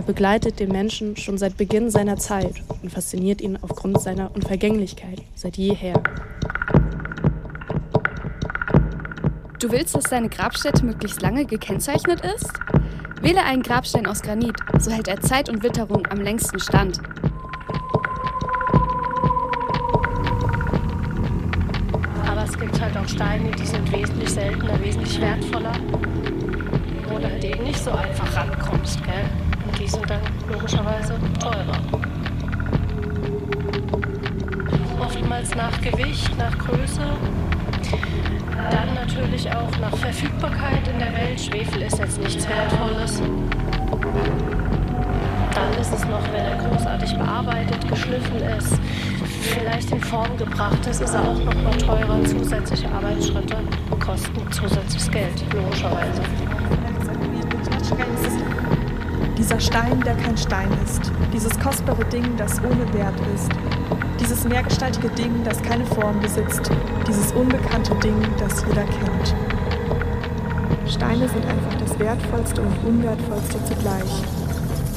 begleitet den Menschen schon seit Beginn seiner Zeit und fasziniert ihn aufgrund seiner Unvergänglichkeit seit jeher. Du willst, dass deine Grabstätte möglichst lange gekennzeichnet ist? Wähle einen Grabstein aus Granit, so hält er Zeit und Witterung am längsten stand. Aber es gibt halt auch Steine, die sind wesentlich seltener, wesentlich wertvoller, wo du halt eben nicht so einfach rankommst, gell? Und die sind dann logischerweise teurer. Oftmals nach Gewicht, nach Größe, dann natürlich auch nach Verfügbarkeit in der Welt. Schwefel ist jetzt nichts Wertvolles. Dann ist es noch, wenn er großartig bearbeitet, geschliffen ist, vielleicht in Form gebracht ist, ist er auch noch mal teurer. Zusätzliche Arbeitsschritte kosten zusätzliches Geld, logischerweise. Dieser Stein, der kein Stein ist. Dieses kostbare Ding, das ohne Wert ist. Dieses mehrgestaltige Ding, das keine Form besitzt. Dieses unbekannte Ding, das jeder kennt. Steine sind einfach das Wertvollste und Unwertvollste zugleich.